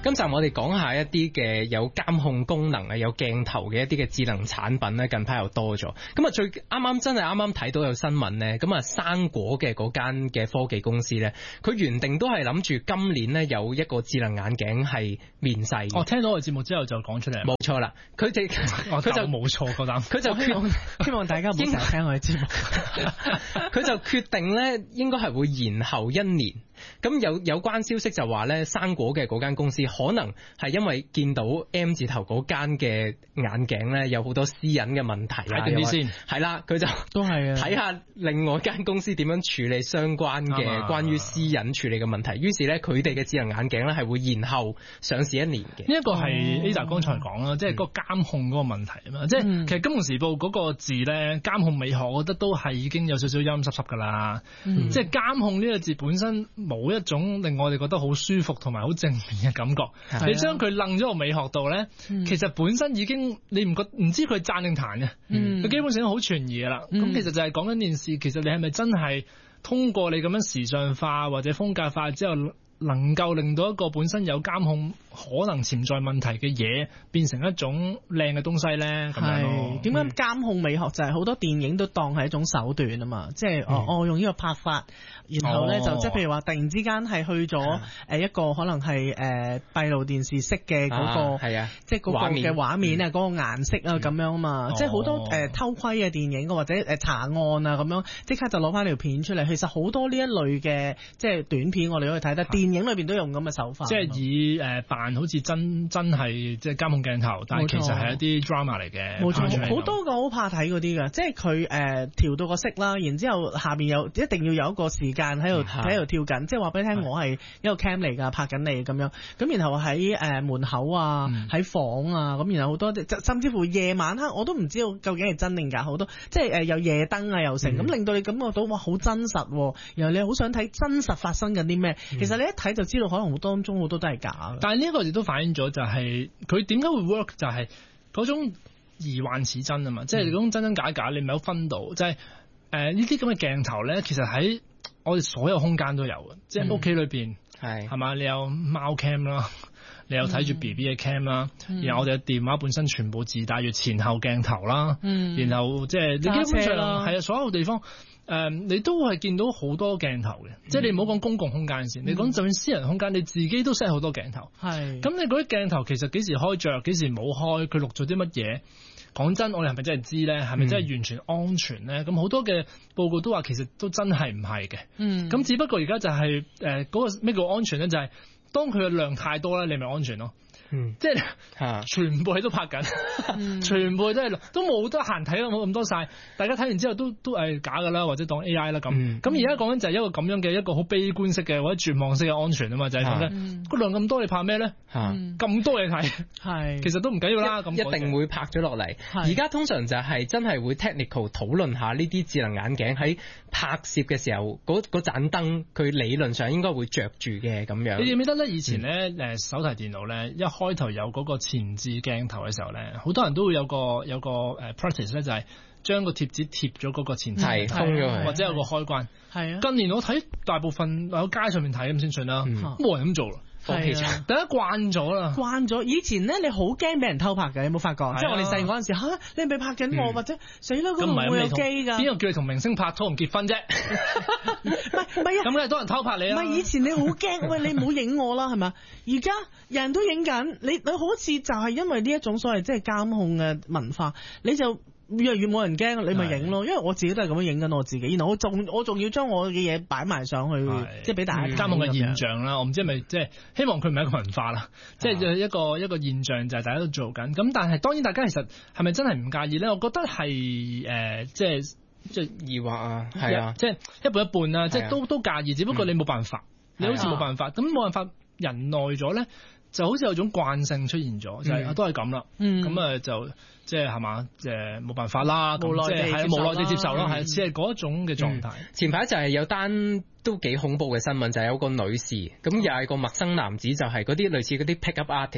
今集我哋講下一啲嘅有監控功能啊、有鏡頭嘅一啲嘅智能產品咧，近排又多咗。咁啊，真係啱啱睇到有新聞咧，咁啊生果嘅嗰間嘅科技公司咧，佢原定都係諗住今年咧有一個智能眼鏡係面世。 我聽到個節目之後就講出嚟， 冇錯啦，佢就冇錯個膽， 佢就希望大家唔好成日聽我哋節目。 佢就決定咧，應該係會延後1年。咁有關消息就話咧，生果嘅嗰間公司可能係因為見到 M 字頭嗰間嘅眼鏡咧有好多私隱嘅問題啊， 睇定啲先係啦，佢就都係啊， 睇下另外間公司點樣處理相關嘅關於私隱處理嘅問題。於是咧，佢哋嘅智能眼鏡咧係會延後上市1年嘅。 呢一個係 Ada 剛才講啦，即係個監控嗰個問題啊嘛。即係其實《金融時報》嗰個字咧，監控美學，我覺得都係已經有少少陰濕濕噶啦。即係監控呢個字本身冇一種令我哋覺得好舒服同埋好正面嘅感覺。你將佢楞咗個美學度咧，其實本身已經你唔知佢讚定彈嘅，佢基本上好存疑噶啦。咁其實就係講緊件事，其實你係咪真係通過你咁樣時尚化或者風格化之後，能夠令到一個本身有監控可能潛在問題嘅嘢變成一種靚嘅東西咧？咁樣咯。 點解監控美學就係好多電影都當係一種手段啊嘛？即係我用呢個拍法，然後咧就即係譬如話突然之間係去咗一個可能係閉路電視式嘅嗰個即係嗰個嘅畫面啊，嗰個顏色啊咁樣啊嘛。即係好多偷窺嘅電影或者查案啊咁樣，即刻就攞翻條片出嚟。其實好多呢一類嘅即係短片，我哋都可以睇得。電影裏邊都用咁嘅手法， 即係以扮好似真係即係監控鏡頭，但係其實係一啲 drama 嚟嘅。 冇錯，好多個好怕睇嗰啲㗎，即係佢調到個色啦，然之後下邊一定要有一個時間喺度跳緊，即係話俾你聽，我係一個 cam 嚟㗎，拍緊你咁樣。咁然後喺門口啊，喺房啊，咁然後好多甚至乎夜晚黑我都唔知道究竟係真定假，好多即係有夜燈啊又成，咁令到你感覺到哇好真實，然後你好想睇真實發生緊啲咩。其實你一睇就知道可能當中好多都係假嘅。 但係呢一個亦都反映咗就係佢點解會 work， 就係嗰種疑幻似真啊嘛，即係嗰種真真假假你唔係好分到，就係呢啲咁嘅鏡頭咧，其實喺我哋所有空間都有嘅，即係屋企裏邊係嘛，你有貓 cam 啦，你有睇住 BB 嘅 cam 啦，然後我哋嘅電話本身全部自帶住前後鏡頭啦，然後即係你基本上係啊所有地方。你都係見到好多鏡頭嘅，即係你唔好講公共空間先，你講就算私人空間，你自己都 set 好多鏡頭。係，咁你嗰啲鏡頭其實幾時開着，幾時冇開，佢錄咗啲乜嘢？講真，我哋係咪真係知咧？係咪真係完全安全咧？咁好多嘅報告都話，其實都真係唔係嘅。咁只不過而家就係嗰個咩叫安全咧？就係當佢嘅量太多咧，你咪安全咯。即係全部喺都拍緊，全部都冇得閒睇，冇咁多晒。大家睇完之後都係假噶啦，或者當 AI 啦咁。咁而家講緊就係一個咁樣嘅一個好悲觀式嘅或者絕望式嘅安全啊嘛，就係咁嘅。個量咁多，你怕咩咧？咁多嘢睇，其實都唔緊要啦。咁一定會拍咗落嚟。而家通常就係真係會 technical 討論下呢啲智能眼鏡喺拍攝嘅時候嗰盞燈，佢理論上應該會着住嘅咁樣。你記唔記得咧？以前咧手提電腦咧一開頭有嗰個前置鏡頭嘅時候咧，好多人都會有個practice 咧，就係將個貼紙貼咗嗰個前置通咗，或者有個開關。係啊，近年我睇大部分喺街上面睇咁先算啦，冇人咁做啦。大家慣咗啦， 慣咗。以前咧，你好驚俾人偷拍嘅，有冇發覺？即係我哋細嗰陣時，你係咪拍緊我，或者死啦，咁會有機㗎？邊個叫你同明星拍拖唔結婚啫？唔係啊，咁梗係多人偷拍你啦。唔係以前你好驚，喂，你唔好影我啦，係咪？而家人人都影緊，你好似就係因為呢一種所謂即係監控嘅文化，你就越嚟越冇人驚，你咪影咯。因為我自己都係咁樣影緊我自己，然後我仲要將我嘅嘢擺埋上去，即係俾大家監控嘅現象啦。我唔知係咪即係希望佢唔係一個文化啦，即係一個現象就係大家都做緊。咁但係當然大家其實係咪真係唔介意咧？我覺得係即係疑惑啊，係啊， 即係一半一半啊，即係都介意，只不過你冇辦法，你好似冇辦法，咁冇辦法人耐咗咧。就好似有種慣性出現咗，就係都係咁啦。咁就即係係嘛，冇辦法啦。無奈地接受咯，係只係嗰一種嘅狀態。 前排就係有單都幾恐怖嘅新聞，就係有個女士咁又係個陌生男子，就係嗰啲類似嗰啲 pick up artist，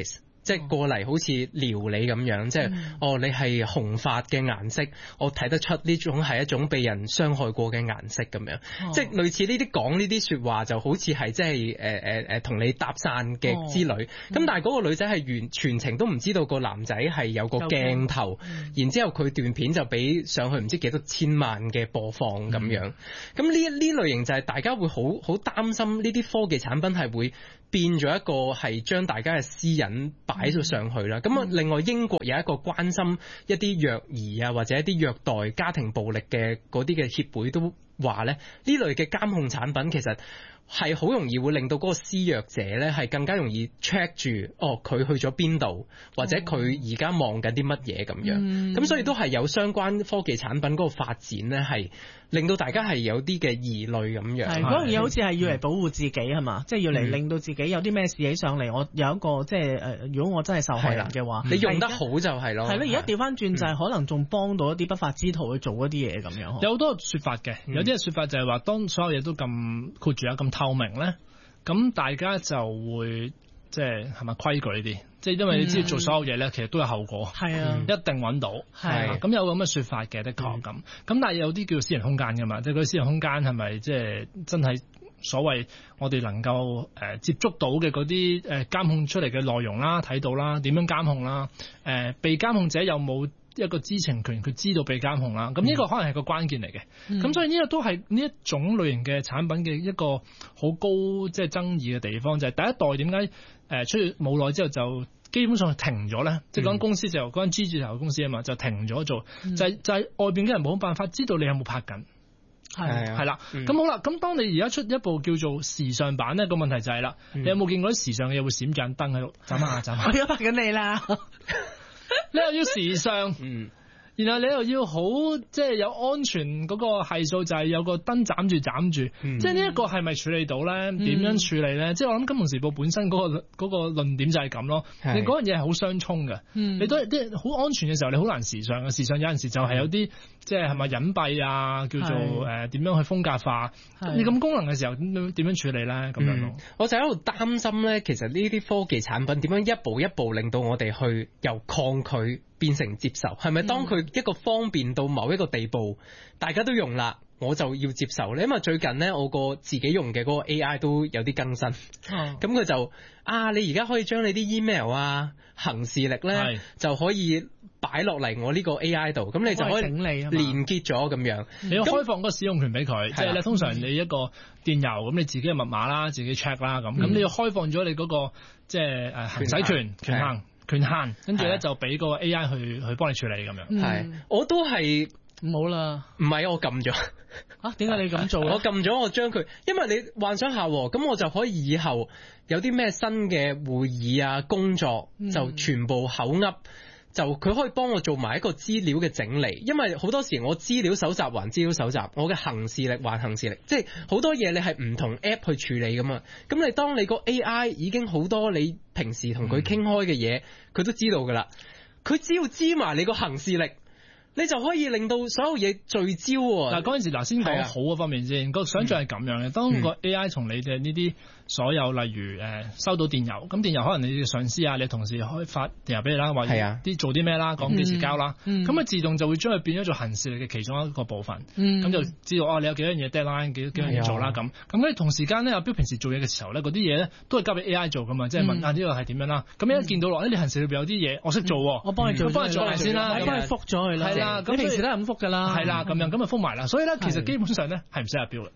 即係過嚟好似撩你咁樣，即係你係紅髮嘅顏色，我睇得出呢種係一種被人傷害過嘅顏色咁樣，即係類似呢啲講呢啲説話就好似係即係同你搭訕嘅之類。咁但係嗰個女仔係全程都唔知道個男仔係有個鏡頭，然之後佢段片就俾上去唔知幾多千萬嘅播放咁樣。咁呢類型就係大家會好擔心呢啲科技產品係會變咗一個係將大家嘅私隱擺咗上去啦。咁另外英國有一個關心一啲虐兒啊或者一啲虐待家庭暴力嘅嗰啲嘅協會都話咧，呢類嘅監控產品其實係好容易會令到嗰個施虐者咧係更加容易 check 住佢去咗邊度，或者佢而家望緊啲乜嘢咁樣。咁所以都係有相關科技產品嗰個發展咧，係令到大家係有啲嘅疑慮咁樣。係嗰樣嘢好似係要嚟保護自己係嘛？即係要嚟令到自己有啲咩事起上嚟，我有一個即係如果我真係受害人嘅話， 你用得好就係咯。係咯，而家調翻轉就係可能仲幫到一啲不法之徒去做一啲嘢咁樣。 有好多説法嘅，有啲嘅説法就係話，當所有嘢都咁括住咁透明咧，咁大家就會即係咪規矩啲？即係因為你知道做所有嘢咧，其實都有後果，係啊，一定揾到，係咁有咁嘅説法嘅，的確咁。咁但係有啲叫私人空間㗎嘛，即係佢私人空間係咪即係真係所謂我哋能夠接觸到嘅嗰啲監控出嚟嘅內容啦、睇到啦、點樣監控啦、被監控者有冇一個知情權，佢知道被監控啦，咁呢個可能係個關鍵嚟嘅。咁所以呢個都係呢一種類型嘅產品嘅一個好高即係爭議嘅地方，就係第一代點解出去冇耐之後就基本上停咗咧？即係嗰間公司就嗰間 G 字頭公司啊嘛，就停咗做，就係外邊嘅人冇辦法知道你有冇拍緊。係啦，咁好啦，咁當你而家出一部叫做時尚版咧，個問題就係啦，你有冇見過啲時尚嘅嘢會閃盞燈喺度？眨下， 我而家拍緊你啦。 你又要時尚，然後你又要好即係有安全嗰個係數，就係有個燈斬住，即係呢一個係咪處理到咧？點樣處理咧？即係我諗《金融時報》本身嗰個論點就係咁咯。你嗰樣嘢係好相衝嘅，你都啲好安全嘅時候，你好難時尚嘅。時尚有陣時就係有啲即係咪隱蔽啊？叫做點樣去風格化？你咁功能嘅時候點樣處理咧？咁樣咯。 我就喺度擔心咧，其實呢啲科技產品點樣一步一步令到我哋去由抗拒變成接受，係咪當佢一個方便到某一個地步，大家都用啦，我就要接受咧？因為最近咧，我個自己用嘅嗰個 AI 都有啲更新，咁佢就你而家可以將你啲 email 啊、行事歷咧就可以擺落嚟我呢個 AI 度，咁你就可以連結咗咁樣。 你要開放個使用權俾佢，即係咧通常你一個電郵咁，你自己嘅密碼啦，自己 check 啦咁，你要開放咗你嗰個即係行使權限，跟住咧就俾個 AI 去幫你處理咁樣。 係，我都係冇啦。 唔係我撳咗。 點解你咁做？ 我撳咗，我將佢，因為你幻想下，咁我就可以以後有啲咩新嘅會議啊、工作就全部口噏。就佢可以幫我做埋一個資料嘅整理，因為好多時我資料搜集還資料搜集，我嘅行事歷還行事歷，即係好多嘢你係唔同 app 去處理噶嘛。咁你當你個 AI 已經好多你平時同佢傾開嘅嘢，佢都知道噶啦。佢只要知埋你個行事歷，你就可以令到所有嘢聚焦。 嗱嗰陣時，先講好嗰方面先，個想像係咁樣嘅。當個 AI 從你嘅呢啲所有，例如收到電郵，咁電郵可能你嘅上司啊、你同事開發電郵俾你啦，或者做啲咩啦，講幾時交啦，咁佢自動就會將佢變咗做行事歷嘅其中一個部分，咁就知道你有幾多嘢 deadline 幾多嘢做啦咁。咁跟住同時間咧，阿標平時做嘢嘅時候咧，嗰啲嘢咧都係交俾 AI 做噶嘛，即係問呢個係點樣啦。咁一見到落你行事裏邊有啲嘢我識做，我幫你做埋先啦， 我幫你覆咗佢啦。係啦，咁平時都係咁覆噶啦。 係啦，咁樣咁就覆埋啦。所以咧，其實基本上咧係唔使阿標啦。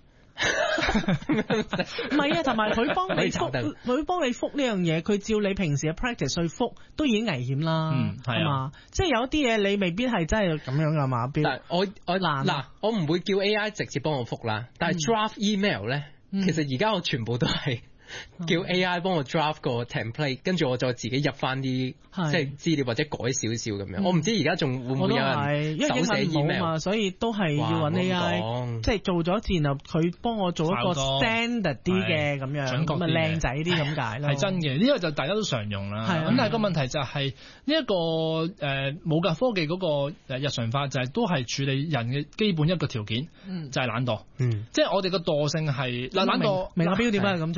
唔係啊，同埋佢幫你覆呢樣嘢，佢照你平時嘅 practice 去覆，都已經危險啦，係嘛？即係有啲嘢你未必係真係咁樣噶嘛，標。 我唔會叫 AI 直接幫我覆啦，但係 draft email 咧，其實而家我全部都係叫 AI 幫我 draft 個 template， 跟住我再自己入翻啲即係資料或者改少少咁樣。我唔知而家仲會唔會有人手寫 email 嘛，所以都係要揾 AI，即係做咗然後佢幫我做一個 standard 啲嘅咁樣，咁啊靚仔啲咁解咯。 係真嘅，呢個就大家都常用啦。咁但係個問題就係呢一個冇㗎科技嗰個日常化就係都係處理人嘅基本一個條件，就係懶惰。即係我哋個惰性係懶惰。 明阿標點解係咁做啦？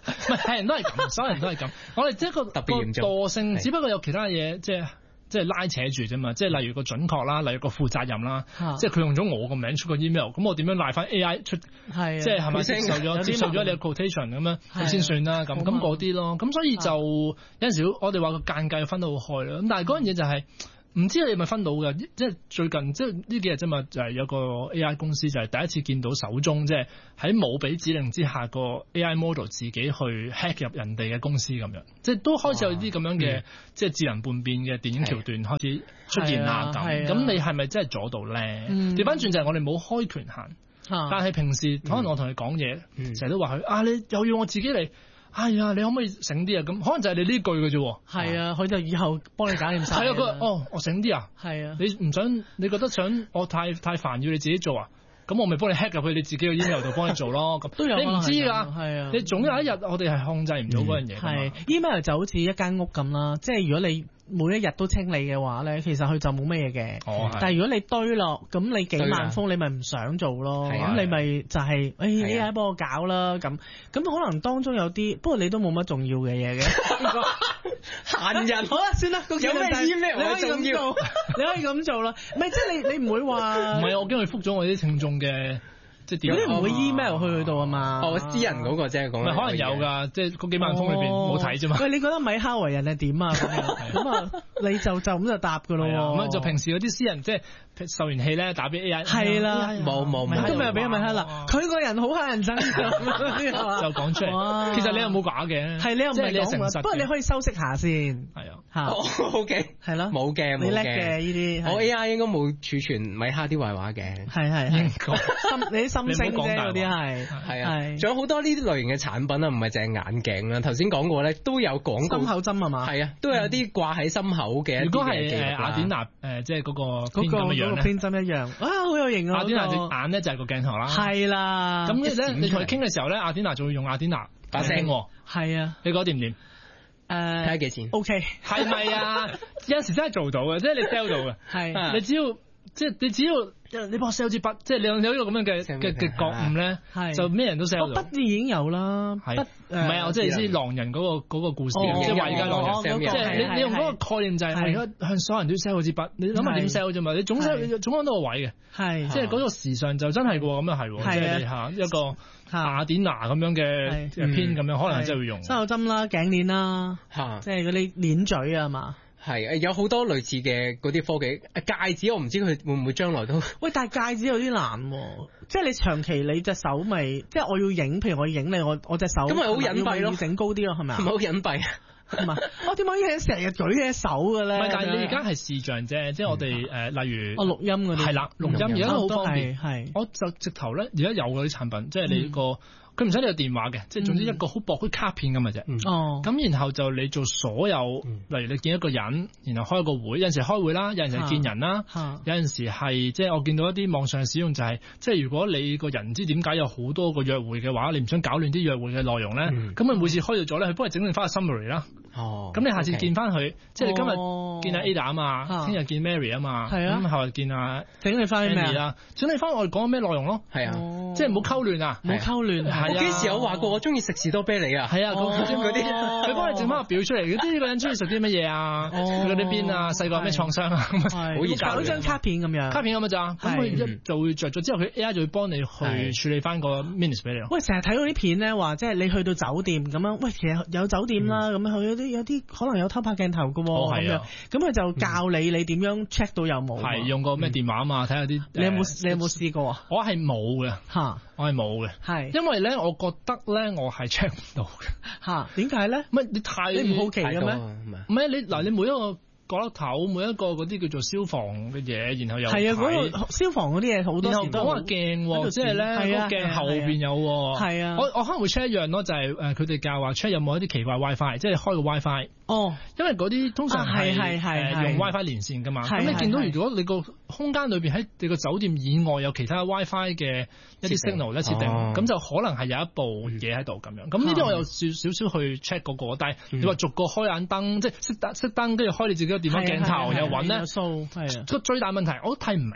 係人都係咁，所有人都係咁。我哋即係個特別嚴重惰性，只不過有其他嘢即係拉扯住啫嘛，即係例如個準確啦，例如個負責任啦，即係佢用咗我個名出個 email，咁我點樣賴翻 AI 出？係即係咪接受咗你嘅 quotation 咁樣咁先算啦？咁嗰啲咯，咁所以就有陣時我哋話個間隔分得好開啦。咁但係嗰樣嘢就係。唔知你係咪分到嘅？即係最近即係呢幾日啫嘛，就係有個 AI 公司就係第一次見到手中即係喺冇俾指令之下個 AI model 自己去 hack 入人哋嘅公司咁樣，即係都開始有啲咁樣嘅即係智能叛變嘅電影橋段開始出現啦咁。咁你係咪真係阻到咧？調翻轉就係我哋冇開權限，但係平時可能我同你講嘢，成日都話佢你又要我自己嚟。哎呀，你可唔可以醒啲啊？咁可能就係你呢句嘅啫。係啊，佢就以後幫你搞掂晒。係啊，佢話我醒啲啊。係啊，你唔想你覺得想我太煩要你自己做啊？咁我咪幫你 hack 入去你自己嘅 email 度幫你做咯。咁都有你唔知㗎。係啊，你總有一日我哋係控制唔到嗰樣嘢。係 email 就好似一間屋咁啦，即係如果你每一日都清理嘅話咧，其實佢就冇乜嘢嘅。但係如果你堆落，咁你幾萬封你咪唔想做咯。咁你咪就係AI幫我搞啦。咁可能當中有啲，不過你都冇乜重要嘅嘢嘅。閒人好啦，算啦。有咩 email 你可以咁做，你可以咁做啦。唔係即係你唔會話。唔係我驚佢覆咗我啲聽眾嘅。即係點？你唔會 email 去佢度啊嘛？私人嗰個啫，講。可能有㗎，即係嗰幾萬封裏邊冇睇啫嘛。喂，你覺得米哈維人係點啊？咁啊，你就咁就答㗎咯喎。咁就平時嗰啲私人即係受完氣咧打俾 AI。係啦，冇，都未俾米哈啦。佢個人好乞人憎就講出嚟。其實你又冇假嘅。係你又唔係講實。不過你可以修飾下先。係啊。OK。係咯。冇嘅，你叻嘅呢啲。我 AI 應該冇儲存米哈啲壞話嘅。係。你心聲啫，嗰啲係啊，仲有好多呢啲類型嘅產品啊，唔係淨係眼鏡啦。頭先講過咧，都有廣告。心口針係嘛？係啊，都有啲掛喺心口嘅。如果係雅典娜即係嗰個編咁嘅樣咧，編針一樣啊，好有型啊！雅典娜隻眼咧就係個鏡頭啦。係啦。咁咧，你同佢傾嘅時候咧，雅典娜就會用雅典娜把聲。係啊，你覺得掂唔掂？睇下幾錢？OK，係咪啊？有陣時真係做到嘅，即係你 sell 到嘅。係，你只要。即係你只要你幫我 sell 支筆，即係你有呢個咁樣嘅覺悟咧，就咩人都 sell 到。筆已經有啦，筆唔係啊！我即係意思狼人嗰個故事，即係華爾街狼人。即係你用嗰個概念就係我而家向所有人都 sell 嗰支筆，你諗下點 sell 啫嘛？你總揾到個位嘅，係即係嗰個時尚就真係喎，咁又係，即係你下一個雅典娜咁樣嘅編咁樣，可能真係會用。手針啦，頸鏈啦，即係嗰啲鏈嘴啊嘛。係有好多類似嘅嗰啲科技戒指，我唔知佢會唔會將來都喂，但係戒指有啲難喎，即係你長期你隻手咪，即係我要影，譬如我影你，我隻手咁咪好隱蔽咯，要整高啲咯，係咪啊？係咪好隱蔽啊？係嘛？我點解要成日舉起手嘅咧？唔係，但係你而家係視像啫，即係我哋例如錄音嗰啲係啦，錄音而家都好方便。係我就直頭咧，而家有嗰啲產品，即係你個。佢唔使你有電話嘅，即係總之一個好薄啲卡片咁嘅啫。咁然後就你做所有，例如你見一個人，然後開個會，有陣時開會啦，有陣時見人啦，有陣時係即係我見到一啲網上使用就係，即係如果你個人唔知點解有好多個約會嘅話，你唔想搞亂啲約會嘅內容咧，咁佢每次開咗咧，佢幫你整理翻個 summary 啦。咁你下次見翻佢，即係你今日見阿 Ada 啊嘛，聽日見 Mary 啊嘛，咁後日見阿整理翻咩啊？整理翻我哋講咩內容咯？係啊，即係唔好溝亂啊，唔好溝亂。我幾時有話過我中意食士多啤梨啊？係啊，嗰啲佢幫你整翻個表出嚟。呢個人中意食啲乜嘢啊？佢嗰啲邊啊？細個有咩創傷啊？好易搞到張卡片咁樣，卡片咁啊咋？咁佢一就會着咗之後，佢 AI 就會幫你去處理翻個 minutes 俾你。喂，成日睇到啲片咧，話即係你去到酒店咁樣，喂，其實有酒店啦，咁樣去有啲可能有偷拍鏡頭嘅喎，咁樣，咁佢就教你點樣 check 到有冇？係用個咩電話啊嘛？睇下啲。你有冇試過啊？我係冇嘅嚇。我係冇嘅，係因為咧，我覺得咧，我係 check 唔到嘅嚇。點解咧？唔係你唔好奇嘅咩？唔係你嗱，你每一個角落頭，每一個嗰啲叫做消防嘅嘢，然後又係啊，嗰個消防嗰啲嘢好多時都講話鏡喎，即係咧個鏡後邊有喎。係啊，我可能會 check 一樣咯，就係佢哋教話 check 有冇一啲奇怪 WiFi，即係開個 WiFi。哦，因為嗰啲通常係用 WiFi 連線㗎嘛。咁你見到如果你個空間裏邊喺你個酒店以外有其他 WiFi 嘅一啲 signal 咧設定，咁就可能係有一部嘢喺度咁樣。咁呢啲我有少少去 check 嗰個，但係你話逐個開眼燈，即係熄燈，跟住開你自己個電話鏡頭又揾咧，個最大問題我都睇唔明。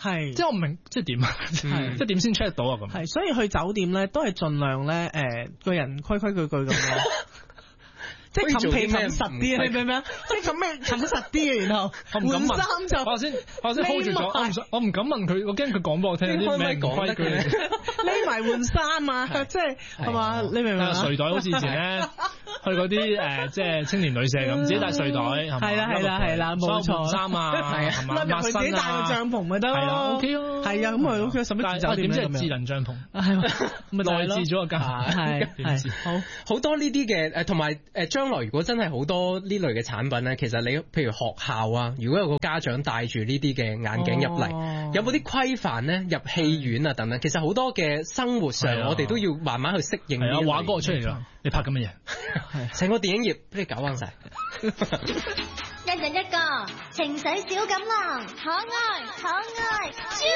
係， 即係我唔明，即係點啊？即係點先 check 到啊？咁係，所以去酒店咧都係盡量咧個人規規矩矩咁樣。即係冚被冚實啲啊！你明唔明啊？即係冚實啲啊！然後換衫就我先 hold 住咗，我唔敢問佢，我驚佢講俾我聽啲咩規矩。 匿埋換衫啊！即係係嘛？你明唔明啊？ 睡袋好似以前咧去嗰啲即係青年旅社咁，自己帶睡袋係嘛？ 係啦，冇錯。 衫啊，係嘛？ 入去自己帶個帳篷咪得咯。 係啦 OK 咯。 係啊，咁咪 OK。使乜酒店點知係智能帳篷？係咪內置咗個架？ 係好多呢啲嘅同埋將來如果真係好多呢類嘅產品咧，其實你譬如學校啊，如果有個家長帶住呢啲嘅眼鏡入嚟，有冇啲規範咧？入戲院啊等等，其實好多嘅生活上，我哋都要慢慢去適應。 係啊，畫哥出嚟啦，你拍緊乜嘢？ 成個電影業俾你搞彎晒。 一人一個情緒小錦囊，可愛，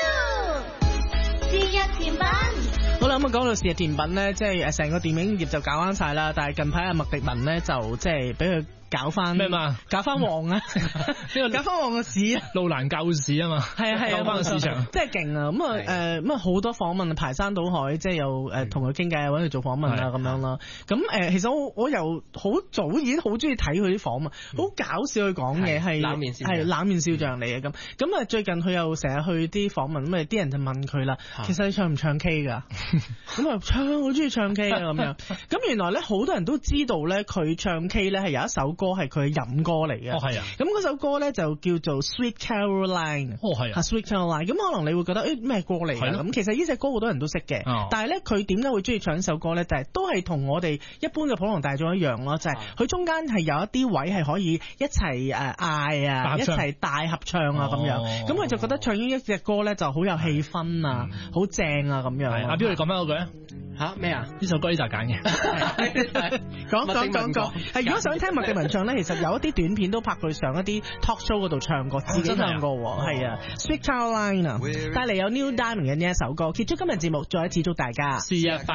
是日甜品。 好啦，咁講到是日甜品咧，即係成個電影業就搞啱晒啦。但係近排阿麥迪文咧就即係俾佢搞翻咩嘛？ 搞翻旺啊！搞翻旺個市啊！ 路蘭救市啊嘛！ 係啊， 救翻個市場， 真係勁啊！咁啊好多訪問排山倒海，即係又同佢傾偈，揾佢做訪問啊咁樣啦。咁其實我由好早已經好中意睇佢啲訪問，好搞笑佢講嘢係冷面笑匠嚟嘅咁。咁最近佢又成日去啲訪問，咁啲人就問佢啦，其實你唱唔唱 K 㗎？咁啊唱，好中意唱 K 啊咁樣。咁原來咧好多人都知道咧，佢唱 K 咧係有一首歌係佢飲歌嚟嘅。 係啊。 咁嗰首歌咧就叫做 Sweet Caroline。 係啊。 Sweet Caroline。咁可能你會覺得咩歌嚟㗎？咁其實呢隻歌好多人都識嘅。但係咧佢點解會中意唱呢首歌咧？就係都係同我哋一般嘅普羅大眾一樣咯，就係佢中間係有一啲位係可以一齊嗌啊，一齊大合唱啊咁樣。咁佢就覺得唱呢一隻歌咧就好有氣氛啊，好正啊咁樣。 阿彪你講翻嗰句啊？ 吓咩啊？ 呢首歌呢就係揀嘅。 講。係如果想聽麥迪文唱咧，其實有一啲短片都拍佢上一啲 talk show 嗰度唱過，自己唱過。係啊 ，Sweet Caroline 啊，帶嚟有 Neil Diamond 嘅呢一首歌。結束今日節目，再一次祝大家是日快